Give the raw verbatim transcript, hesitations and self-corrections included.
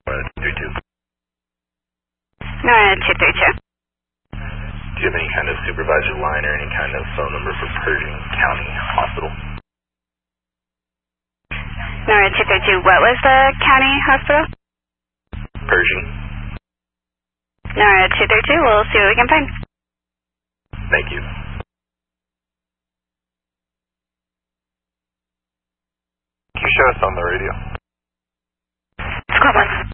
three two. Nora two three two. Do you have any kind of supervisor line or any kind of phone number for Pershing County Hospital? Nora two three two, what was the county hospital? Pershing. Nora two three two, we'll see what we can find. Thank you. Can you show us on the radio? Squad one.